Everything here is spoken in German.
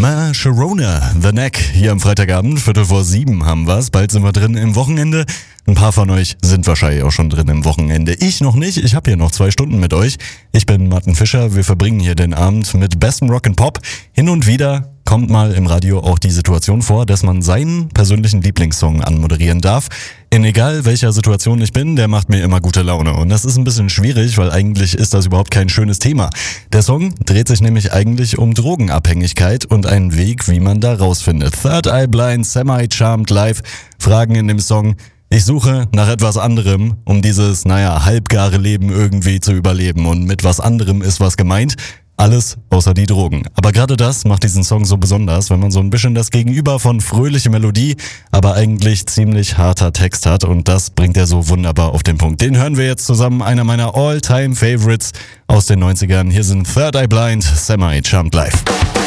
Sharona, The Neck, hier am Freitagabend, 6:45 haben wir's. Bald sind wir drin im Wochenende. Ein paar von euch sind wahrscheinlich auch schon drin im Wochenende. Ich noch nicht, ich habe hier noch 2 Stunden mit euch. Ich bin Martin Fischer, wir verbringen hier den Abend mit bestem Rock'n'Pop. Hin und wieder kommt mal im Radio auch die Situation vor, dass man seinen persönlichen Lieblingssong anmoderieren darf. In egal welcher Situation ich bin, der macht mir immer gute Laune. Und das ist ein bisschen schwierig, weil eigentlich ist das überhaupt kein schönes Thema. Der Song dreht sich nämlich eigentlich um Drogenabhängigkeit und einen Weg, wie man da rausfindet. Third Eye Blind, Semi-Charmed Live fragen in dem Song: Ich suche nach etwas anderem, um dieses, halbgare Leben irgendwie zu überleben. Und mit was anderem ist was gemeint. Alles außer die Drogen. Aber gerade das macht diesen Song so besonders, wenn man so ein bisschen das Gegenüber von fröhliche Melodie, aber eigentlich ziemlich harter Text hat. Und das bringt er so wunderbar auf den Punkt. Den hören wir jetzt zusammen, einer meiner All-Time-Favorites aus den 90ern. Hier sind Third Eye Blind, Semi-Charmed Live.